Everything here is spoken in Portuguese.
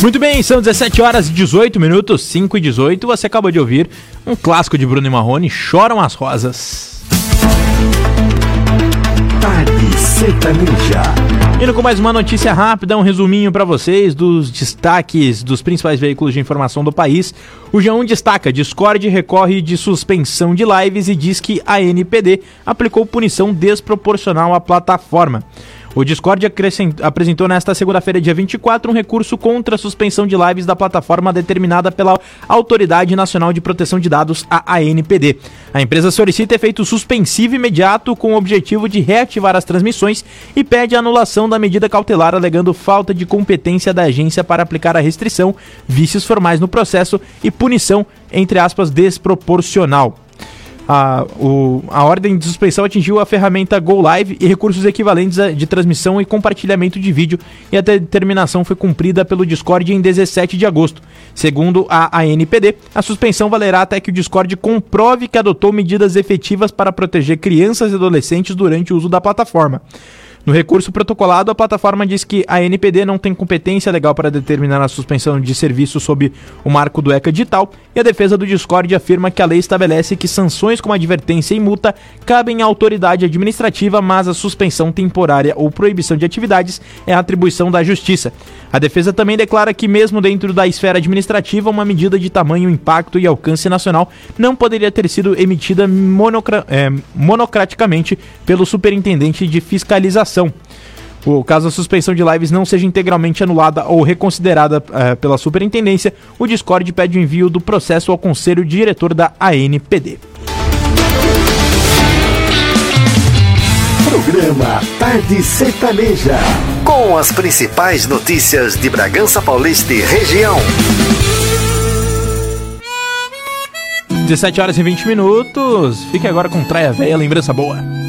Muito bem, são 17 horas e 18 minutos, 5 e 18. Você acabou de ouvir um clássico de Bruno e Marrone, Choram as Rosas. Tarde Sertaneja. Indo com mais uma notícia rápida, um resuminho para vocês dos destaques dos principais veículos de informação do país. O G1 destaca: Discord recorre de suspensão de lives e diz que a ANPD aplicou punição desproporcional à plataforma. O Discord apresentou nesta segunda-feira, dia 24, um recurso contra a suspensão de lives da plataforma determinada pela Autoridade Nacional de Proteção de Dados, a ANPD. A empresa solicita efeito suspensivo imediato com o objetivo de reativar as transmissões e pede a anulação da medida cautelar, alegando falta de competência da agência para aplicar a restrição, vícios formais no processo e punição, entre aspas, desproporcional. A ordem de suspensão atingiu a ferramenta Go Live e recursos equivalentes de transmissão e compartilhamento de vídeo, e a determinação foi cumprida pelo Discord em 17 de agosto. Segundo a ANPD, a suspensão valerá até que o Discord comprove que adotou medidas efetivas para proteger crianças e adolescentes durante o uso da plataforma. No recurso protocolado, a plataforma diz que a ANPD não tem competência legal para determinar a suspensão de serviço sob o marco do ECA digital, e a defesa do Discord afirma que a lei estabelece que sanções como advertência e multa cabem à autoridade administrativa, mas a suspensão temporária ou proibição de atividades é a atribuição da Justiça. A defesa também declara que, mesmo dentro da esfera administrativa, uma medida de tamanho, impacto e alcance nacional não poderia ter sido emitida monocraticamente pelo Superintendente de Fiscalização. Caso a suspensão de lives não seja integralmente anulada ou reconsiderada pela Superintendência, o Discord pede o envio do processo ao Conselho Diretor da ANPD. Programa Tarde Sertaneja, com as principais notícias de Bragança Paulista e região. 17 horas e 20 minutos. Fique agora com Traia Véia, lembrança boa.